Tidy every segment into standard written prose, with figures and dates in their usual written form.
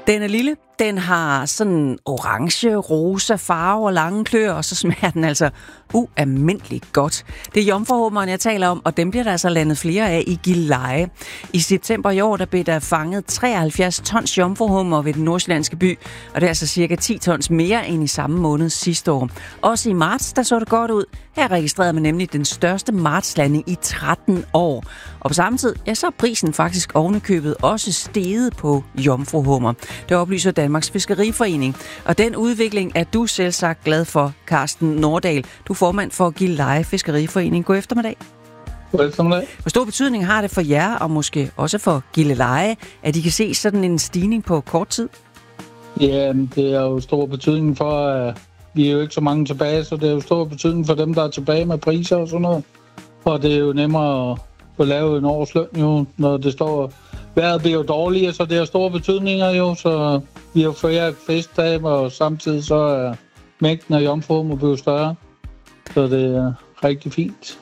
Den er lille. Den har sådan orange, rosa farve og lange kløer, og så smager den altså ualmindeligt godt. Det er jomfruhummeren, jeg taler om, og dem bliver der altså landet flere af i Gilleleje. I september i år, der blev der fanget 73 tons jomfruhummer ved den nordsjællandske by, og det er altså cirka 10 tons mere end i samme måned sidste år. Også i marts, der så det godt ud. Her registrerede man nemlig den største martslanding i 13 år. Og på samme tid, ja, så er prisen faktisk ovenikøbet også steget på jomfruhummer. Det oplyser Danmarks Fiskeriforening. Og den udvikling er du selvsagt glad for, Carsten Nordahl. Du er formand for Gilleleje Fiskeriforening. God eftermiddag. God eftermiddag. Hvor stor betydning har det for jer, og måske også for Gilleleje, at I kan se sådan en stigning på kort tid? Ja, det er jo stor betydning for, at vi er jo ikke så mange tilbage, så det er jo stor betydning for dem, der er tilbage med priser og sådan noget. Og det er jo nemmere at få lavet en årsløn, jo, når det står. Vejret bliver jo dårligere, så det har store betydninger jo, så vi har flere fiskdage, og samtidig så er mængden af jomfruhummer blevet større. Så det er rigtig fint.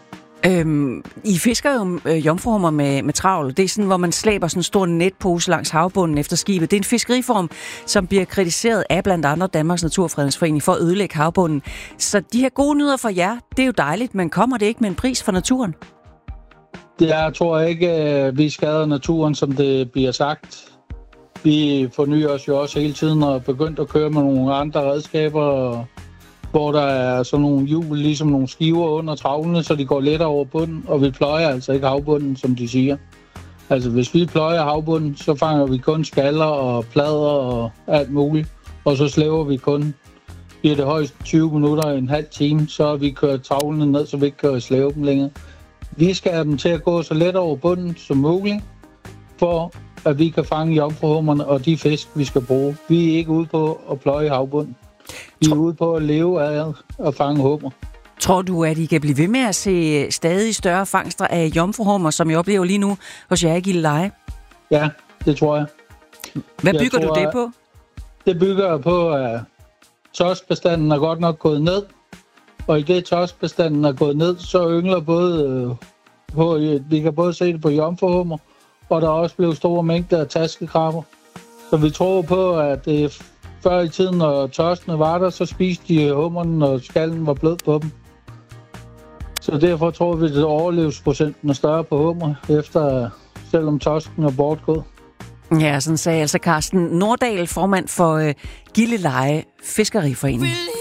I fisker jo jomfruhummer med travl. Det er sådan, hvor man slæber sådan en stor netpose langs havbunden efter skibet. Det er en fiskeriform, som bliver kritiseret af blandt andre Danmarks Naturfredningsforening for at ødelægge havbunden. Så de her gode nyheder for jer, det er jo dejligt, men kommer det ikke med en pris for naturen? Jeg tror ikke, at vi skader naturen, som det bliver sagt. Vi fornyer os jo også hele tiden og begyndt at køre med nogle andre redskaber, hvor der er sådan nogle hjul, ligesom nogle skiver under travlene, så de går lettere over bunden, og vi pløjer altså ikke havbunden, som de siger. Altså hvis vi pløjer havbunden, så fanger vi kun skaller og plader og alt muligt, og så slæver vi kun i det højst 20 minutter, en halv time, så har vi kørt travlene ned, så vi ikke kan slæve dem længere. Vi skal have dem til at gå så let over bunden som muligt, for at vi kan fange jomfruhummerne og de fisk, vi skal bruge. Vi er ikke ude på at pløje havbunden. Vi er ude på at leve af at fange hummer. Tror du, at I kan blive ved med at se stadig større fangster af jomfruhummer, som I oplever lige nu hos jer i Gilleleje? Ja, det tror jeg. Hvad bygger du det på? Det bygger jeg på, at torskbestanden er godt nok gået ned. Og i det torskbestanden er gået ned, så yngler vi kan både se det på jomfruhummer, og der er også blevet store mængder af taskekrabber. Så vi tror på, at det før i tiden, når tørstene var der, så spiste de hummerne, når skallen var blød på dem. Så derfor tror vi, at overlevelsesprocenten er større på hummer, efter selvom torsken er bortgået. Ja, sådan sagde altså Carsten Nordahl, formand for Gilleleje Fiskeriforening.